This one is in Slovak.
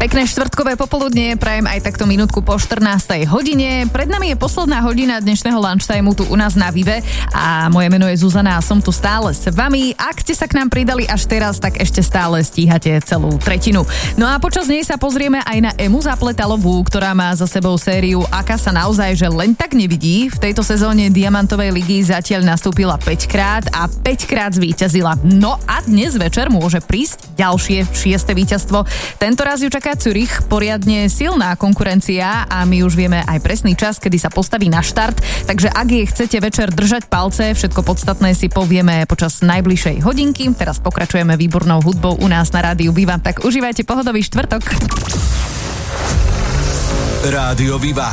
Pekné štvrtkové popoludnie, prajem aj takto minútku po 14. hodine. Pred nami je posledná hodina dnešného lunchtimeu tu u nás na Vive a moje meno je Zuzana a som tu stále s vami. Ak ste sa k nám pridali až teraz, tak ešte stále stíhate celú tretinu. No a počas nej sa pozrieme aj na Emu Zapletalovú, ktorá má za sebou sériu Aká sa naozaj že len tak nevidí. V tejto sezóne Diamantovej ligy zatiaľ nastúpila 5 krát a 5 krát zvíťazila. No a dnes večer môže prísť ďalšie 6. víťazstvo. Tento raz ju čaká Zürich, poriadne silná konkurencia a my už vieme aj presný čas, kedy sa postaví na štart, takže ak jej chcete večer držať palce, všetko podstatné si povieme počas najbližšej hodinky. Teraz pokračujeme výbornou hudbou u nás na Rádiu Viva, tak užívajte pohodový štvrtok. Rádio Viva.